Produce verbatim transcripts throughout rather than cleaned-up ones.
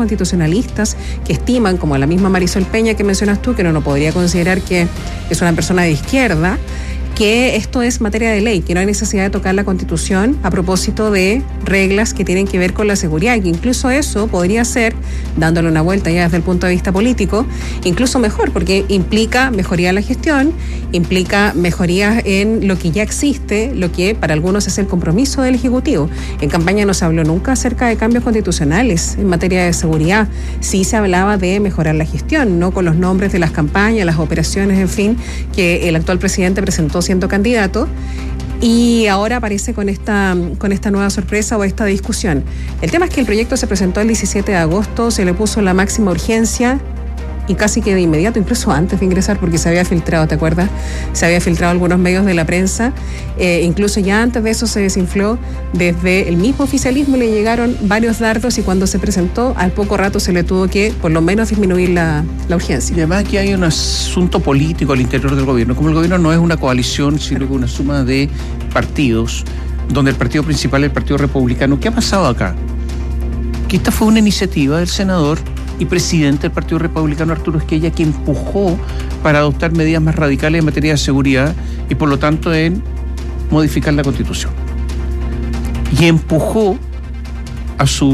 constitucionalistas que estiman, como la misma Marisol Peña que mencionas tú, que uno no podría considerar que es una persona de izquierda, que esto es materia de ley, que no hay necesidad de tocar la Constitución a propósito de reglas que tienen que ver con la seguridad, y que incluso eso podría ser, dándole una vuelta ya desde el punto de vista político, incluso mejor, porque implica mejoría en la gestión, implica mejorías en lo que ya existe, lo que para algunos es el compromiso del Ejecutivo. En campaña no se habló nunca acerca de cambios constitucionales en materia de seguridad, sí se hablaba de mejorar la gestión, no con los nombres de las campañas, las operaciones, en fin, que el actual presidente presentó siendo candidato, y ahora aparece con esta, con esta nueva sorpresa o esta discusión. El tema es que el proyecto se presentó el diecisiete de agosto, se le puso la máxima urgencia y casi que de inmediato, incluso antes de ingresar, porque se había filtrado, ¿te acuerdas? Se había filtrado algunos medios de la prensa, eh, incluso ya antes de eso se desinfló desde el mismo oficialismo, le llegaron varios dardos, y cuando se presentó, al poco rato se le tuvo que, por lo menos, disminuir la, la urgencia. Y además aquí hay un asunto político al interior del gobierno. Como el gobierno no es una coalición, sino que una suma de partidos, donde el partido principal es el Partido Republicano. ¿Qué ha pasado acá? Que esta fue una iniciativa del senador y presidente del Partido Republicano, Arturo Esquella, que empujó para adoptar medidas más radicales en materia de seguridad y por lo tanto en modificar la Constitución. Y empujó a su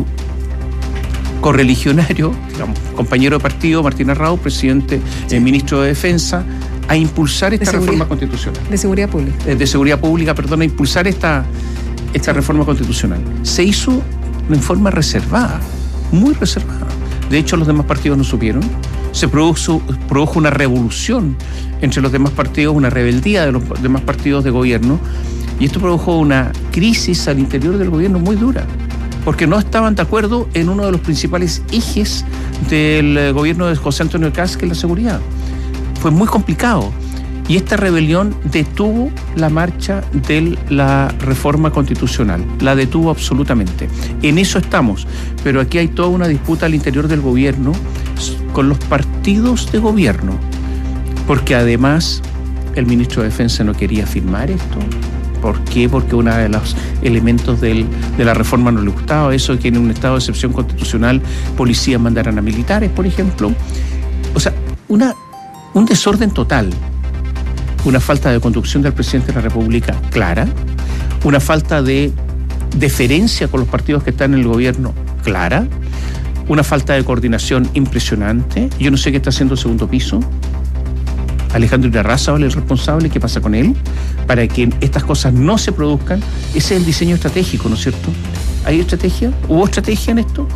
correligionario, digamos, compañero de partido, Martín Arrau, presidente, sí. eh, ministro de Defensa, a impulsar esta de reforma constitucional. De seguridad pública. Eh, de seguridad pública, perdón, a impulsar esta, esta sí. reforma constitucional. Se hizo en forma reservada, muy reservada. De hecho, los demás partidos no supieron. Se produjo, produjo una revolución entre los demás partidos, una rebeldía de los demás partidos de gobierno, y esto produjo una crisis al interior del gobierno muy dura, porque no estaban de acuerdo en uno de los principales ejes del gobierno de José Antonio Kast, que es la seguridad. Fue muy complicado. Y esta rebelión detuvo la marcha de la reforma constitucional, la detuvo absolutamente. En eso estamos, pero aquí hay toda una disputa al interior del gobierno con los partidos de gobierno, porque además el ministro de Defensa no quería firmar esto. ¿Por qué? Porque uno de los elementos del, de la reforma no le gustaba, eso de que en un estado de excepción constitucional policías mandaran a militares, por ejemplo. O sea, una, un desorden total. Una falta de conducción del presidente de la República clara, una falta de deferencia con los partidos que están en el gobierno clara, una falta de coordinación impresionante. Yo no sé qué está haciendo el segundo piso. Alejandro Irarrázaval, el responsable, ¿qué pasa con él? Para que estas cosas no se produzcan. Ese es el diseño estratégico, ¿no es cierto? ¿Hay estrategia? ¿Hubo estrategia en esto?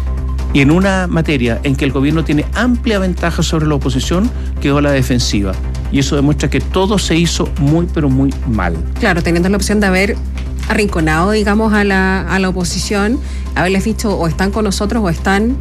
Y en una materia en que el gobierno tiene amplia ventaja sobre la oposición, quedó a la defensiva. Y eso demuestra que todo se hizo muy, pero muy mal. Claro, teniendo la opción de haber arrinconado, digamos, a la, a la oposición, haberles dicho o están con nosotros o están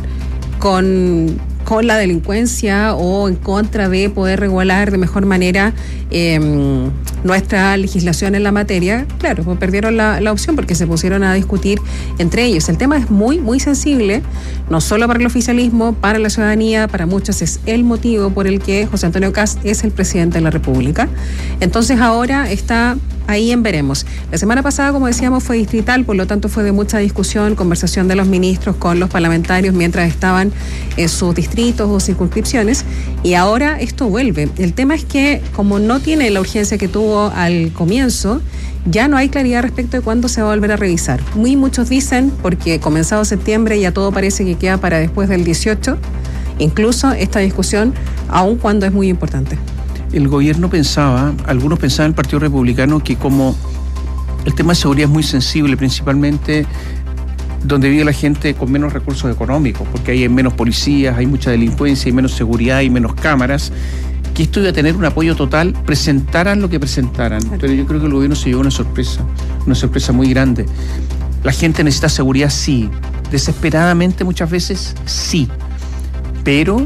con, con la delincuencia, o en contra de poder regular de mejor manera eh, nuestra legislación en la materia. Claro, pues perdieron la, la opción porque se pusieron a discutir entre ellos. El tema es muy, muy sensible, no solo para el oficialismo, para la ciudadanía, para muchos es el motivo por el que José Antonio Kast es el presidente de la República. Entonces ahora está ahí en veremos. La semana pasada, como decíamos, fue distrital, por lo tanto fue de mucha discusión, conversación de los ministros con los parlamentarios mientras estaban en sus distritos o circunscripciones, y ahora esto vuelve. El tema es que, como no tiene la urgencia que tuvo al comienzo, ya no hay claridad respecto de cuándo se va a volver a revisar. Muy muchos dicen, porque comenzado septiembre ya todo parece que queda para después del dieciocho, incluso esta discusión, aun cuando es muy importante. El gobierno pensaba, algunos pensaban en el Partido Republicano, que como el tema de seguridad es muy sensible, principalmente donde vive la gente con menos recursos económicos, porque hay menos policías, hay mucha delincuencia, hay menos seguridad, hay menos cámaras, que esto iba a tener un apoyo total, presentaran lo que presentaran. Pero yo creo que el gobierno se llevó una sorpresa, una sorpresa muy grande. La gente necesita seguridad, sí. Desesperadamente muchas veces, sí. Pero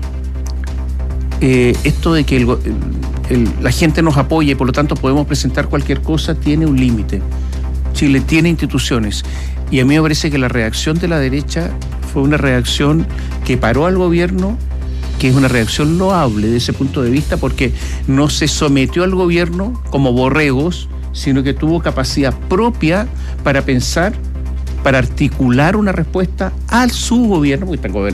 eh, esto de que el, el, la gente nos apoye y por lo tanto podemos presentar cualquier cosa tiene un límite. Chile tiene instituciones. Y a mí me parece que la reacción de la derecha fue una reacción que paró al gobierno, que es una reacción loable desde ese punto de vista, porque no se sometió al gobierno como borregos, sino que tuvo capacidad propia para pensar, para articular una respuesta a su gobierno, porque está el gobierno